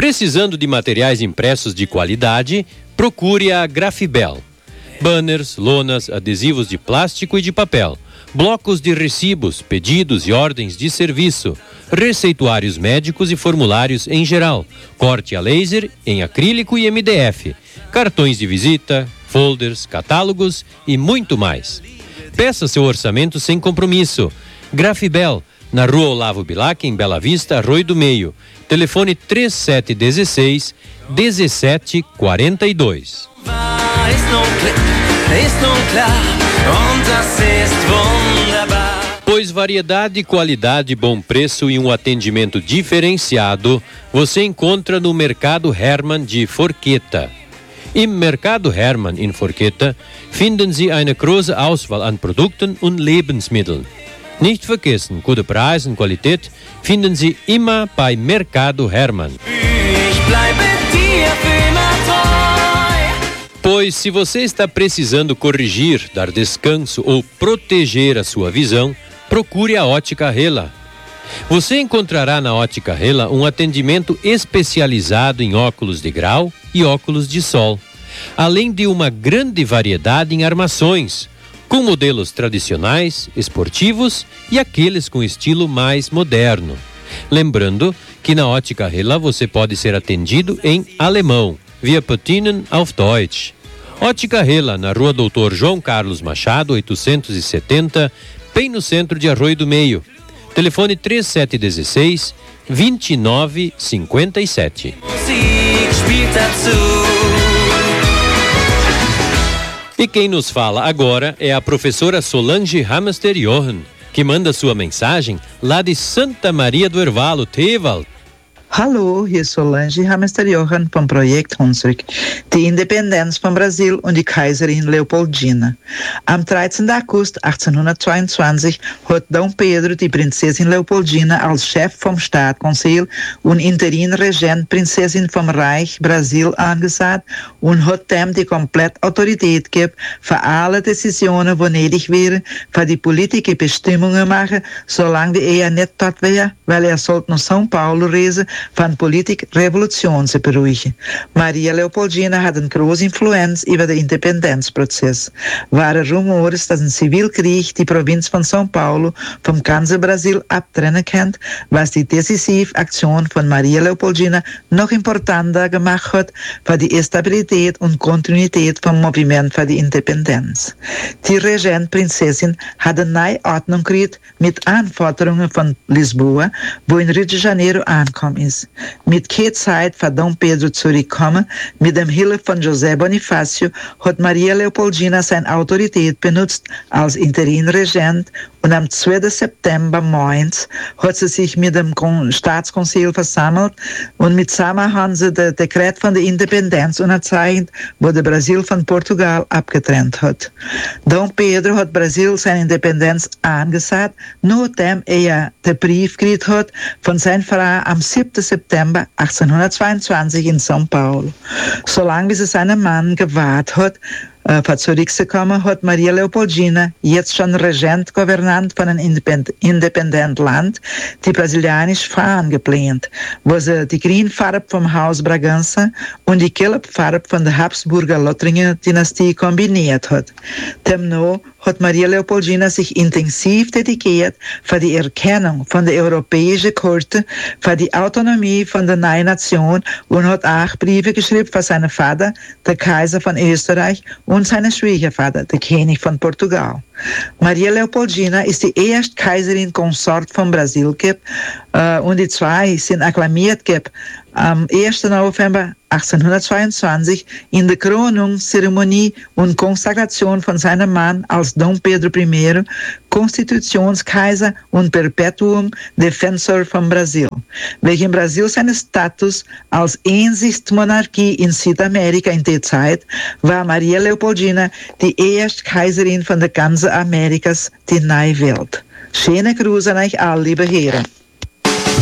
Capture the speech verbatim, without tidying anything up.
Precisando de materiais impressos de qualidade, procure a Grafibel. Banners, lonas, adesivos de plástico e de papel, blocos de recibos, pedidos e ordens de serviço, receituários médicos e formulários em geral, corte a laser, em acrílico e M D F, cartões de visita, folders, catálogos e muito mais. Peça seu orçamento sem compromisso. Grafibel, na Rua Olavo Bilac, em Bela Vista, Arroio do Meio. Telefone trinta e sete dezesseis, dezessete quarenta e dois. Pois variedade, qualidade, bom preço e um atendimento diferenciado você encontra no Mercado Hermann de Forqueta. Im Mercado Hermann in Forqueta finden Sie eine große Auswahl an Produkten und Lebensmitteln. Nicht vergessen, gute Preise und Qualität finden Sie immer bei Mercado Hermann. Ich bleibe dir für immer treu. Pois se você está precisando corrigir, dar descanso ou proteger a sua visão, procure a Ótica Hella. Você encontrará na Ótica Hella um atendimento especializado em óculos de grau e óculos de sol, além de uma grande variedade em armações, com modelos tradicionais, esportivos e aqueles com estilo mais moderno. Lembrando que na Ótica Hella você pode ser atendido em alemão, via Patinen auf Deutsch. Ótica Hella, na Rua Doutor João Carlos Machado, oitocentos e setenta, bem no centro de Arroio do Meio. Telefone trinta e sete dezesseis, vinte e nove cinquenta e sete. E quem nos fala agora é a professora Solange Hamster Johan, que manda sua mensagem lá de Santa Maria do Hervalo, Teval. Hallo, hier ist Solange Hamster-Johann vom Projekt Hunsrück, die Independenz von Brasil und die Kaiserin Leopoldina. Am dreizehnten August achtzehnhundertzweiundzwanzig hat Dom Pedro die Prinzessin Leopoldina als Chef vom Staatskonseil und Interim-Regent Prinzessin vom Reich Brasil angesagt und hat dem die komplette Autorität gegeben für alle Decisionen, die nötig wären, für die politische Bestimmungen machen, solange er nicht dort wäre, weil er sollte nach São Paulo reisen, van politische Revolution zu beruhigen. Maria Leopoldina hat eine große Influenz über den Independenzprozess. Waren Rumores, dass ein Zivilkrieg die Provinz von São Paulo vom ganzen Brasil abtrennen kann, was die decisive Aktion von Maria Leopoldina noch importanter gemacht hat für die Stabilität und Kontinuität vom Moviment für die Independenz. Die Regent-Prinzessin hat eine neue Ordnung gekriegt mit Anforderungen von Lisboa, wo in Rio de Janeiro ankommen ist. Mit keiner Zeit für Dom Pedro zurückkommen, mit dem Hilfe von José Bonifácio hat Maria Leopoldina seine Autorität benutzt als Interimregent und am zweiten September Mainz hat sie sich mit dem Staatskonseil versammelt und mit zusammen haben sie das Dekret von der Independenz unterzeichnet, wo der Brasil von Portugal abgetrennt hat. Dom Pedro hat Brasil seine Independenz angesagt, nachdem er den Brief gekriegt hat von seiner Frau am siebten September achtzehnhundertzweiundzwanzig in São Paulo. Solange bis es seinen Mann gewahrt hat, äh, für zurückzukommen, hat Maria Leopoldina, jetzt schon Regent, Gouvernant von einem independenten Land, die brasilianische Fahne geplant, wo sie die grüne Farbe vom Haus Bragança und die gelbe Farbe von der Habsburger Lothringen-Dynastie kombiniert hat. Demnach hat Maria Leopoldina sich intensiv dedikiert für die Erkennung von der europäischen Korte, für die Autonomie von der neuen Nation und hat auch Briefe geschrieben für seinen Vater, der Kaiser von Österreich, und seinen Schwiegervater, der König von Portugal. Maria Leopoldina ist die erste Kaiserin Konsort von Brasil gibt, äh, und die zwei sind akklamiert gibt am ersten November achtzehnhundertzweiundzwanzig in der Krönungszeremonie und Konsagration von seinem Mann als Dom Pedro I, Konstitutionskaiser und Perpetuum Defensor von Brasil. Wegen Brasil seinen Status als einzigste Monarchie in Südamerika in der Zeit war Maria Leopoldina die erste Kaiserin von der ganzen Amerikas, die neue Welt. Schöne Grüße an euch alle, liebe Herren.